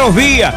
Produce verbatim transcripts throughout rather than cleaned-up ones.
buenos días.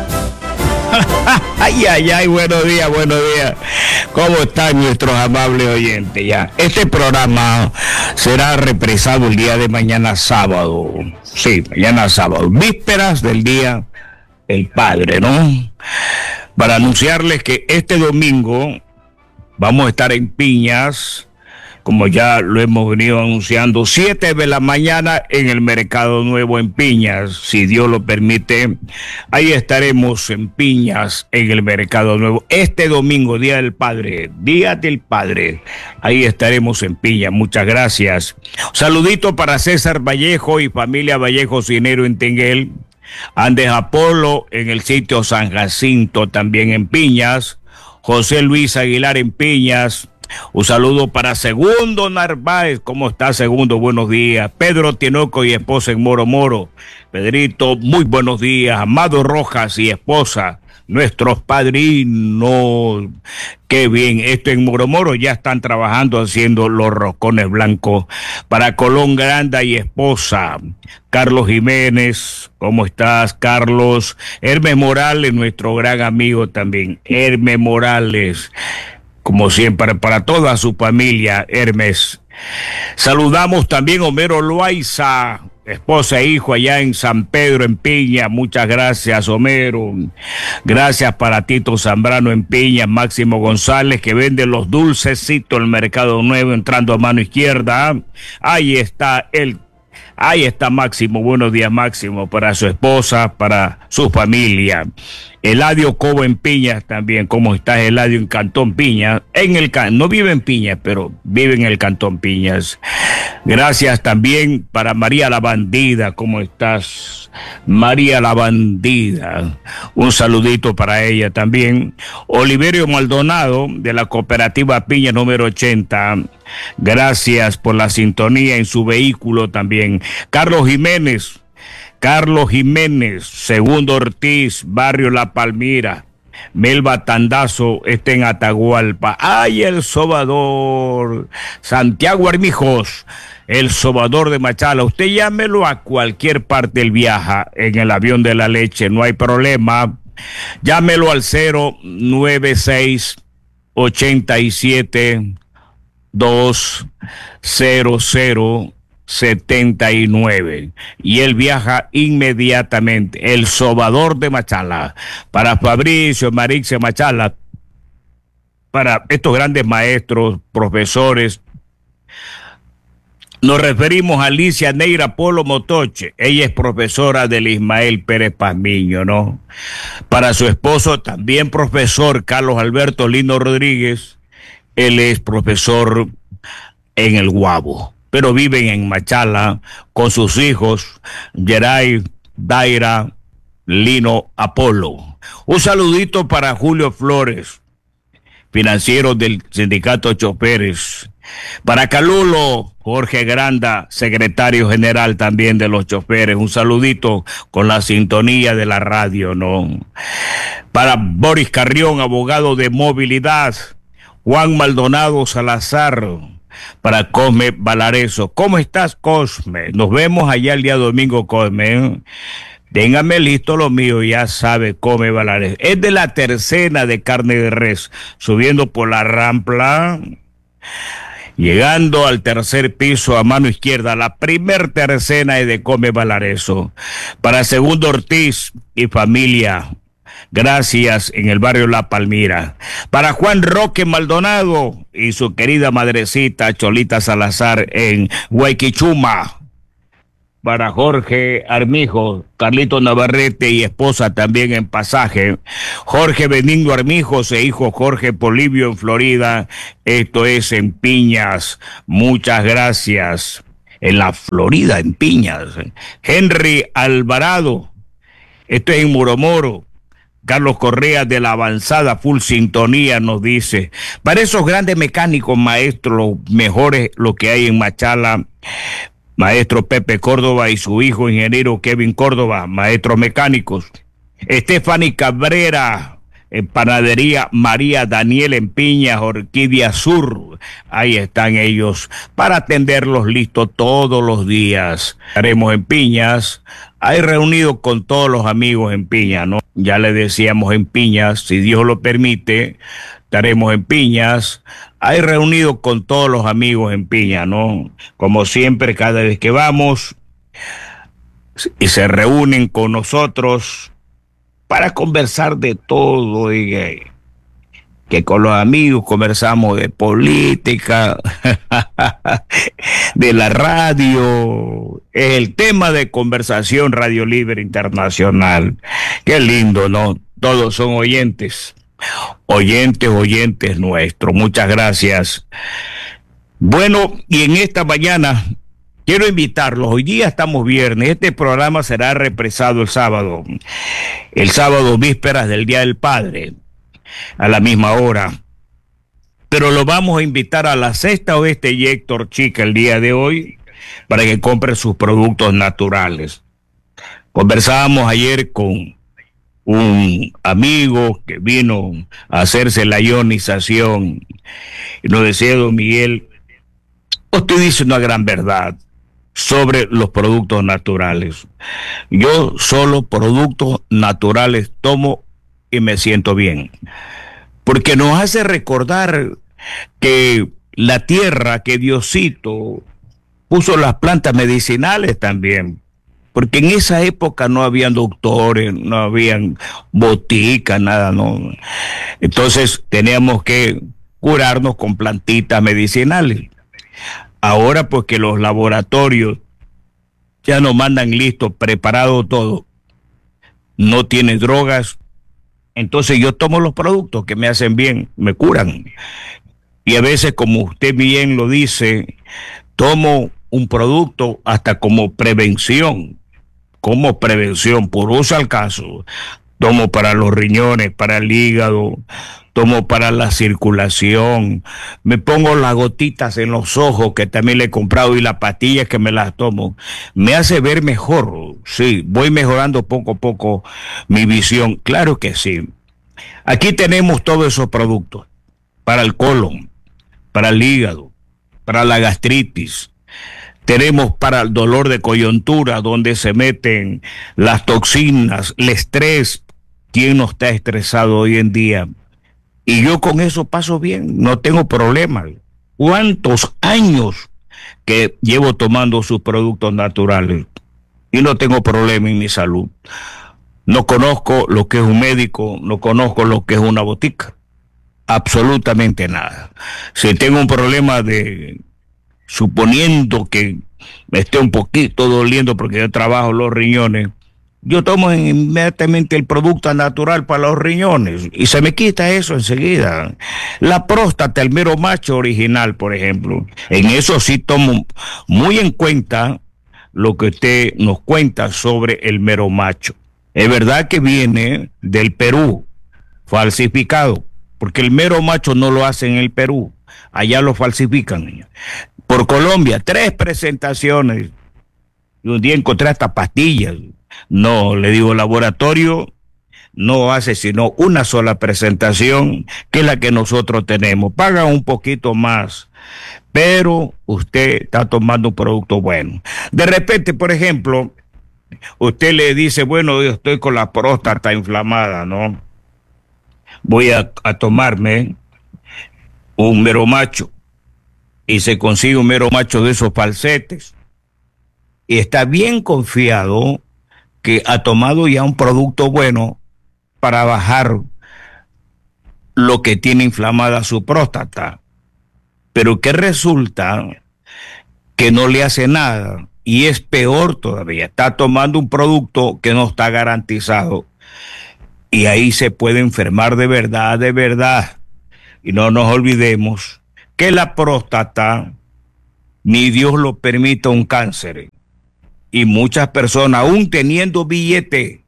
Ay, ay, ay, buenos días, buenos días. ¿Cómo están nuestros amables oyentes? Ya, este programa será reprisado el día de mañana sábado. Sí, mañana sábado, vísperas del Día del Padre, ¿no? Para anunciarles que este domingo vamos a estar en Piñas, como ya lo hemos venido anunciando, siete de la mañana en el Mercado Nuevo en Piñas, si Dios lo permite. Ahí estaremos en Piñas, en el Mercado Nuevo, este domingo, Día del Padre, Día del Padre. Ahí estaremos en Piñas, muchas gracias. Saludito para César Vallejo y familia Vallejo Cinero en Tinguel, Andes Apolo en el sitio San Jacinto, también en Piñas, José Luis Aguilar en Piñas. Un saludo para Segundo Narváez. ¿Cómo está, Segundo? Buenos días. Pedro Tinoco y esposa en Moro Moro. Pedrito, muy buenos días. Amado Rojas y esposa, nuestros padrinos. Qué bien. Esto en Moro Moro ya están trabajando haciendo los roscones blancos. Para Colón Granda y esposa, Carlos Jiménez. ¿Cómo estás, Carlos? Hermes Morales, nuestro gran amigo también. Hermes Morales. Como siempre, para toda su familia, Hermes. Saludamos también a Homero Loaiza, esposa e hijo allá en San Pedro, en Piña. Muchas gracias, Homero. Gracias para Tito Zambrano en Piña, Máximo González, que vende los dulcecitos en el Mercado Nuevo, entrando a mano izquierda. Ahí está el Ahí está Máximo, buenos días Máximo, para su esposa, para su familia. Eladio Cobo en Piñas también. ¿Cómo estás, Eladio, en Cantón Piñas? En el no vive en Piñas, pero vive en el Cantón Piñas. Gracias también para María la Bandida. ¿Cómo estás, María la Bandida? Un saludito para ella también. Oliverio Maldonado, de la cooperativa Piña número ochenta. Gracias por la sintonía en su vehículo también. Carlos Jiménez. Carlos Jiménez, Segundo Ortiz, Barrio La Palmira. Melba Tandazo está en Atahualpa. ¡Ay, el sobador! Santiago Armijos, el sobador de Machala. Usted llámelo a cualquier parte del viaje en el avión de la leche, no hay problema. Llámelo al cero nueve seis ochenta y siete dos cero cero setenta y nueve y él viaja inmediatamente. El sobador de Machala. Para Fabricio Marixe Machala, para estos grandes maestros, profesores, nos referimos a Alicia Neira Polo Motoche. Ella es profesora del Ismael Pérez Pazmiño, ¿no? Para su esposo, también profesor, Carlos Alberto Lino Rodríguez. Él es profesor en el Guabo, pero viven en Machala con sus hijos, Geray, Daira, Lino, Apolo. Un saludito para Julio Flores, financiero del Sindicato Choferes. Para Calulo, Jorge Granda, secretario general también de los choferes. Un saludito con la sintonía de la radio, ¿no? Para Boris Carrión, abogado de movilidad. Juan Maldonado Salazar. Para Cosme Valareso. ¿Cómo estás, Cosme? Nos vemos allá el día domingo, Cosme. Téngame listo lo mío, ya sabe, Cosme Valareso. Es de la tercera de carne de res, subiendo por la rampla, llegando al tercer piso a mano izquierda. La primer tercena es de Cosme Valareso. Para Segundo Ortiz y familia, gracias, en el barrio La Palmira. Para Juan Roque Maldonado y su querida madrecita Cholita Salazar en Huayquichuma. Para Jorge Armijo, Carlito Navarrete y esposa también en Pasaje. Jorge Benigno Armijos e hijo Jorge Polibio en Florida. Esto es en Piñas. Muchas gracias. En la Florida, en Piñas. Henry Alvarado. Esto es en Moro Moro. Carlos Correa de la Avanzada, full sintonía, nos dice. Para esos grandes mecánicos, maestros, los mejores, lo que hay en Machala, maestro Pepe Córdoba y su hijo, ingeniero Kevin Córdoba, maestros mecánicos. Stephanie Cabrera, en Panadería María Daniel en Piñas, Orquídea Sur. Ahí están ellos para atenderlos listos todos los días. Estaremos en Piñas Hay reunido con todos los amigos en Piña, ¿no? Ya le decíamos en Piñas, si Dios lo permite, estaremos en Piñas. Hay reunido con todos los amigos en Piña, ¿no? Como siempre, cada vez que vamos y se reúnen con nosotros para conversar de todo y que, que con los amigos conversamos de política, de la radio, es el tema de conversación Radio Libre Internacional. Qué lindo, ¿no? Todos son oyentes, oyentes, oyentes nuestros. Muchas gracias. Bueno, y en esta mañana quiero invitarlos. Hoy día estamos viernes. Este programa será represado el sábado. El sábado, vísperas del Día del Padre, a la misma hora. Pero lo vamos a invitar a la Sexta Oeste y Héctor Chica el día de hoy para que compre sus productos naturales. Conversábamos ayer con un amigo que vino a hacerse la ionización y nos decía, don Miguel, usted dice una gran verdad sobre los productos naturales. Yo solo productos naturales tomo y me siento bien, porque nos hace recordar que la tierra, que Diosito puso las plantas medicinales también, porque en esa época no habían doctores, no habían boticas, nada, no. Entonces teníamos que curarnos con plantitas medicinales. Ahora, pues que los laboratorios ya nos mandan listo, preparado todo, no tiene drogas, entonces yo tomo los productos que me hacen bien, me curan. Y a veces, como usted bien lo dice, tomo un producto hasta como prevención, como prevención, por uso al caso. Tomo para los riñones, para el hígado, tomo para la circulación, me pongo las gotitas en los ojos que también le he comprado y las pastillas que me las tomo. Me hace ver mejor, sí, voy mejorando poco a poco mi visión, claro que sí. Aquí tenemos todos esos productos para el colon, para el hígado, para la gastritis. Tenemos para el dolor de coyuntura, donde se meten las toxinas, el estrés. ¿Quién no está estresado hoy en día? Y yo con eso paso bien, no tengo problemas. ¿Cuántos años que llevo tomando sus productos naturales? Y no tengo problema en mi salud. No conozco lo que es un médico, no conozco lo que es una botica. Absolutamente nada. Si tengo un problema de, suponiendo que me esté un poquito doliendo porque yo trabajo los riñones, yo tomo inmediatamente el producto natural para los riñones y se me quita eso enseguida. La próstata, el mero macho original, por ejemplo, en eso sí tomo muy en cuenta lo que usted nos cuenta sobre el mero macho. Es verdad que viene del Perú, falsificado, porque el mero macho no lo hacen en el Perú, allá lo falsifican. Por Colombia, tres presentaciones, y un día encontré hasta pastillas. No, le digo, el laboratorio no hace sino una sola presentación, que es la que nosotros tenemos. Paga un poquito más, pero usted está tomando un producto bueno. De repente, por ejemplo, usted le dice, bueno, yo estoy con la próstata inflamada, ¿no? Voy a, a tomarme un mero macho, y se consigue un mero macho de esos falsetes, y está bien confiado que ha tomado ya un producto bueno para bajar lo que tiene inflamada su próstata, pero que resulta que no le hace nada y es peor todavía, está tomando un producto que no está garantizado y ahí se puede enfermar de verdad, de verdad. Y no nos olvidemos que la próstata, ni Dios lo permita, un cáncer. Y muchas personas, aún teniendo billete,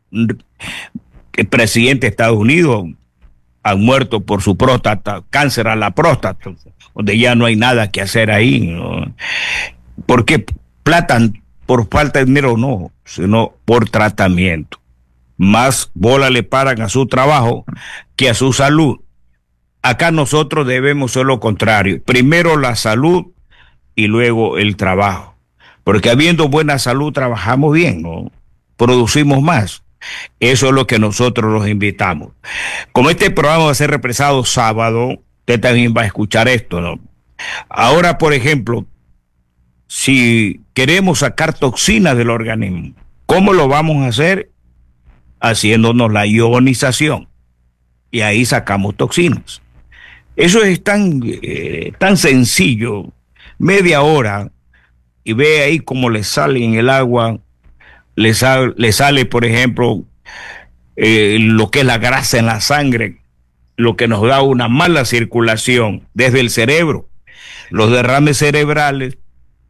el presidente de Estados Unidos han muerto por su próstata, cáncer a la próstata, donde ya no hay nada que hacer ahí, ¿no? Porque plata por falta de dinero no, sino por tratamiento. Más bola le paran a su trabajo que a su salud. Acá nosotros debemos ser lo contrario. Primero la salud y luego el trabajo. Porque habiendo buena salud trabajamos bien, ¿no? producimos más. Eso es lo que nosotros los invitamos. Como este programa va a ser represado sábado, usted también va a escuchar esto, ¿no? Ahora, por ejemplo, si queremos sacar toxinas del organismo, ¿cómo lo vamos a hacer? Haciéndonos la ionización. Y ahí sacamos toxinas. Eso es tan, eh, tan sencillo, media hora, y ve ahí cómo le sale en el agua, le, sal, le sale, por ejemplo, eh, lo que es la grasa en la sangre, lo que nos da una mala circulación desde el cerebro, los derrames cerebrales,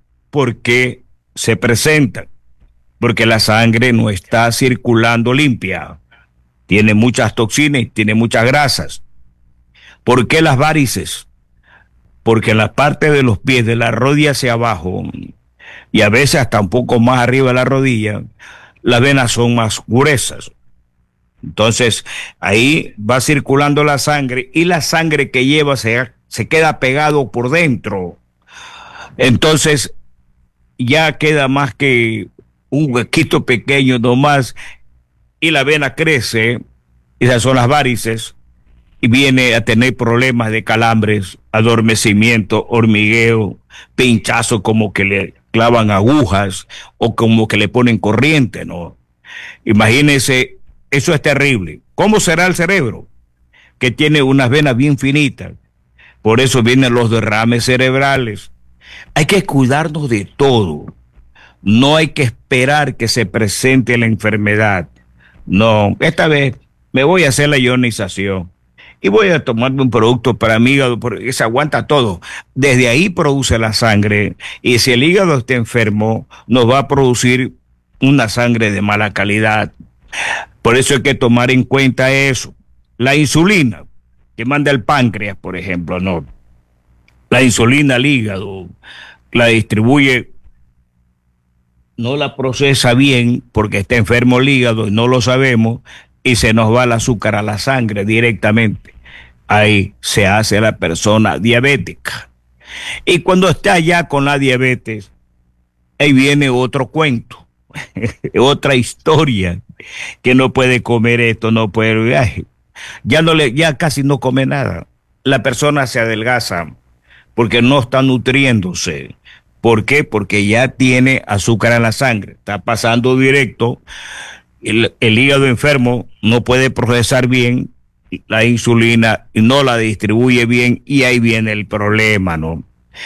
porque se presentan, porque la sangre no está circulando limpia, tiene muchas toxinas, tiene muchas grasas. ¿Por qué las varices? Porque en la parte de los pies, de la rodilla hacia abajo, y a veces hasta un poco más arriba de la rodilla, las venas son más gruesas. Entonces, ahí va circulando la sangre y la sangre que lleva se, se queda pegado por dentro. Entonces, ya queda más que un huequito pequeño nomás y la vena crece, esas son las varices, y viene a tener problemas de calambres, adormecimiento, hormigueo, pinchazo como que le clavan agujas o como que le ponen corriente, ¿no? Imagínense, eso es terrible. ¿Cómo será el cerebro? Que tiene unas venas bien finitas. Por eso vienen los derrames cerebrales. Hay que cuidarnos de todo. No hay que esperar que se presente la enfermedad. No, esta vez me voy a hacer la ionización y voy a tomarme un producto para mi hígado porque se aguanta todo. Desde ahí produce la sangre y si el hígado está enfermo nos va a producir una sangre de mala calidad. Por eso hay que tomar en cuenta eso. La insulina que manda el páncreas, por ejemplo, no. La insulina al hígado la distribuye, no la procesa bien porque está enfermo el hígado y no lo sabemos y se nos va el azúcar a la sangre directamente. Ahí se hace la persona diabética. Y cuando está ya con la diabetes, ahí viene otro cuento, otra historia, que no puede comer esto, no puede, ya no le, ya casi no come nada. La persona se adelgaza porque no está nutriéndose. ¿Por qué? Porque ya tiene azúcar en la sangre, está pasando directo, el, el hígado enfermo no puede procesar bien la insulina y no la distribuye bien y ahí viene el problema, ¿no?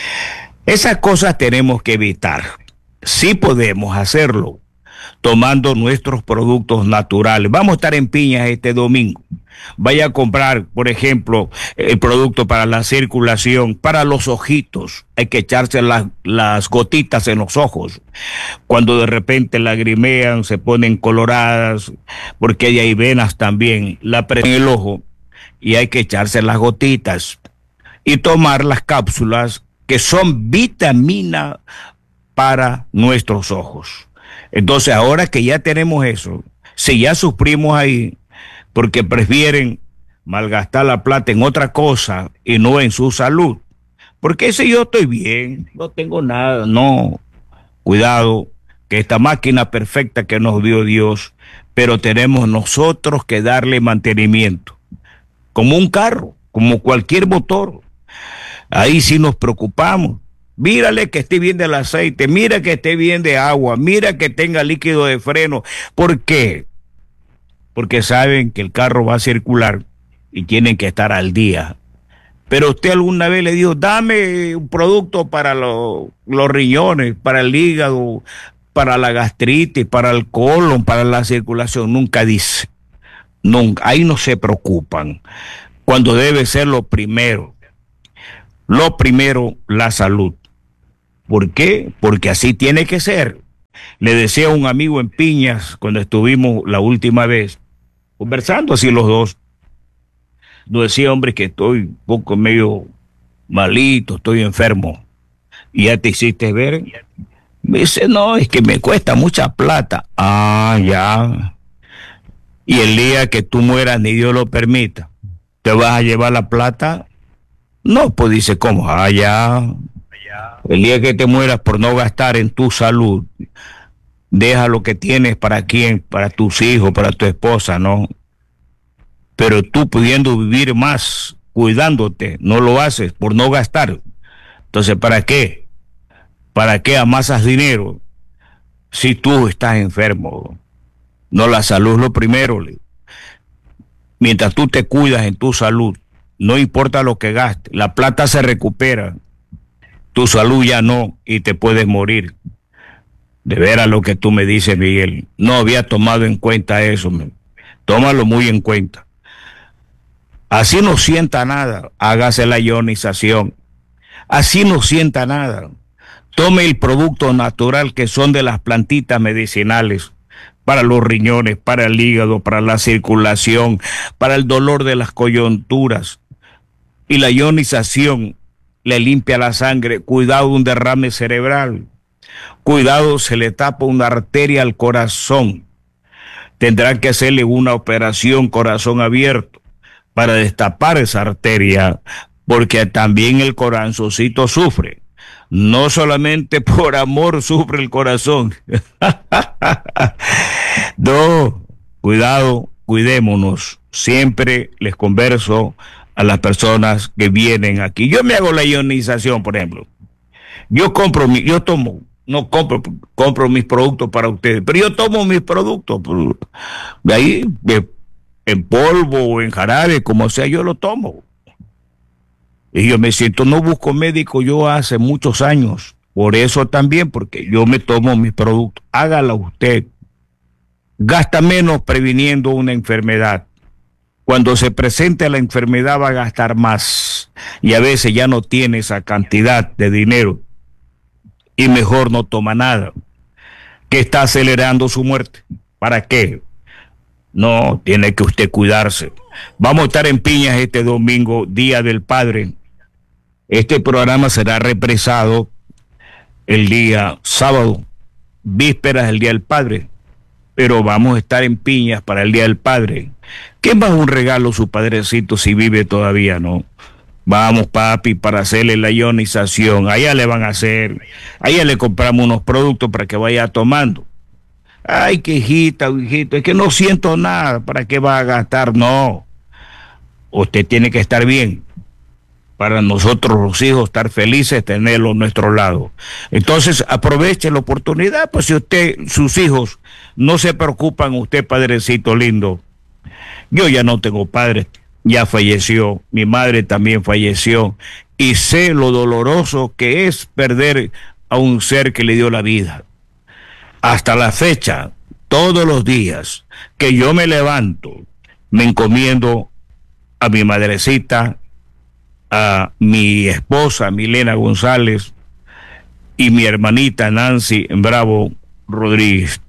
Esas cosas tenemos que evitar. Sí podemos hacerlo tomando nuestros productos naturales. Vamos a estar en Piñas este domingo. Vaya a comprar, por ejemplo, el producto para la circulación, para los ojitos. Hay que echarse las, las gotitas en los ojos. Cuando de repente lagrimean, se ponen coloradas, porque ahí hay venas también. La presión en el ojo y hay que echarse las gotitas. Y tomar las cápsulas que son vitamina para nuestros ojos. Entonces, ahora que ya tenemos eso, si ya sufrimos ahí, porque prefieren malgastar la plata en otra cosa y no en su salud. Porque si yo estoy bien, no tengo nada, no. Cuidado, que esta máquina perfecta que nos dio Dios, pero tenemos nosotros que darle mantenimiento. Como un carro, como cualquier motor. Ahí sí nos preocupamos. Mírale que esté bien del aceite, mira que esté bien de agua, mira que tenga líquido de freno. ¿Por qué? Porque saben que el carro va a circular y tienen que estar al día. Pero usted alguna vez le dijo, dame un producto para lo, los riñones, para el hígado, para la gastritis, para el colon, para la circulación. Nunca dice. Nunca. Ahí no se preocupan. Cuando debe ser lo primero. Lo primero, la salud. ¿Por qué? Porque así tiene que ser. Le decía a un amigo en Piñas, cuando estuvimos la última vez, conversando así los dos, nos decía, hombre, que estoy un poco medio malito, estoy enfermo. ¿Y ya te hiciste ver? Me dice, no, es que me cuesta mucha plata. Ah, ya. Y el día que tú mueras, ni Dios lo permita, ¿te vas a llevar la plata? No, pues dice, ¿cómo? Ah, ya. El día que te mueras por no gastar en tu salud, Deja lo que tienes para quién, para tus hijos, para tu esposa, ¿no? Pero tú pudiendo vivir más, cuidándote, no lo haces por no gastar. Entonces, ¿para qué? ¿Para qué amasas dinero si tú estás enfermo? No, la salud es lo primero. Mientras tú te cuidas en tu salud, no importa lo que gastes, la plata se recupera, tu salud ya no, y te puedes morir. De veras lo que tú me dices, Miguel, no había tomado en cuenta eso, man. Tómalo muy en cuenta. Así no sienta nada, hágase la ionización. Así no sienta nada. Tome el producto natural que son de las plantitas medicinales para los riñones, para el hígado, para la circulación, para el dolor de las coyunturas. Y la ionización le limpia la sangre. Cuidado de un derrame cerebral. Cuidado, se le tapa una arteria al corazón. Tendrán que hacerle una operación corazón abierto para destapar esa arteria, porque también el corazoncito sufre. No solamente por amor sufre el corazón. No, cuidado, cuidémonos. Siempre les converso a las personas que vienen aquí. Yo me hago la ionización, por ejemplo. Yo compro, mi, yo tomo, no compro, compro mis productos para ustedes, pero yo tomo mis productos. De ahí, de, en polvo o en jarabe, como sea, yo lo tomo. Y yo me siento, no busco médico yo hace muchos años. Por eso también, porque yo me tomo mis productos. Hágalo usted. Gasta menos previniendo una enfermedad. Cuando se presente la enfermedad va a gastar más. Y a veces ya no tiene esa cantidad de dinero. Y mejor no toma nada. Que está acelerando su muerte. ¿Para qué? No, tiene que usted cuidarse. Vamos a estar en Piñas este domingo, Día del Padre. Este programa será represado el día sábado, vísperas del Día del Padre. Pero vamos a estar en Piñas para el Día del Padre. ¿Qué más un regalo su padrecito si vive todavía, no? Vamos, papi, para hacerle la ionización. Allá le van a hacer. Allá le compramos unos productos para que vaya tomando. Ay, que hijita, hijito, es que no siento nada. ¿Para qué va a gastar? No. Usted tiene que estar bien. Para nosotros los hijos estar felices, tenerlo a nuestro lado. Entonces, aproveche la oportunidad, pues si usted, sus hijos, no se preocupan, usted, padrecito lindo. Yo ya no tengo padre, ya falleció, mi madre también falleció, y sé lo doloroso que es perder a un ser que le dio la vida. Hasta la fecha, todos los días que yo me levanto, me encomiendo a mi madrecita, a mi esposa Milena González y mi hermanita Nancy Bravo Rodríguez.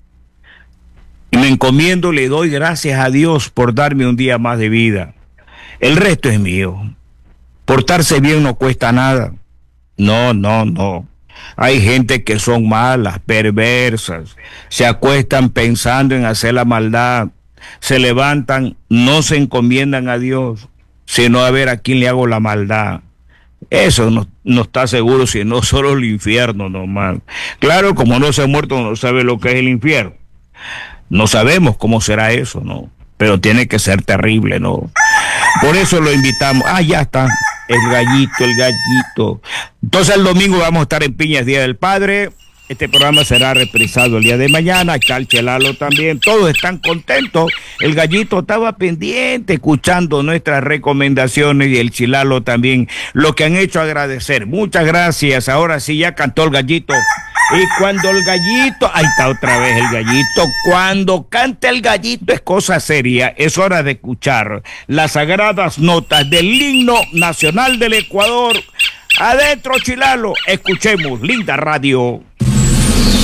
Y me encomiendo, le doy gracias a Dios por darme un día más de vida. El resto es mío. Portarse bien no cuesta nada. No, no, no. Hay gente que son malas, perversas, se acuestan pensando en hacer la maldad, se levantan, no se encomiendan a Dios, sino a ver a quién le hago la maldad. Eso no, no está seguro, sino solo el infierno nomás. Claro, como no se ha muerto, no sabe lo que es el infierno. No sabemos cómo será eso, ¿no? Pero tiene que ser terrible, ¿no? Por eso lo invitamos. Ah, ya está. El gallito, el gallito. Entonces el domingo vamos a estar en Piñas, Día del Padre. Este programa será reprisado el día de mañana. Está el Chelalo también. Todos están contentos. El gallito estaba pendiente, escuchando nuestras recomendaciones, y el Chelalo también. Lo que han hecho agradecer. Muchas gracias. Ahora sí ya cantó el gallito. Y cuando el gallito, ahí está otra vez el gallito, cuando canta el gallito es cosa seria, es hora de escuchar las sagradas notas del himno nacional del Ecuador. Adentro, Chilalo, escuchemos, linda radio.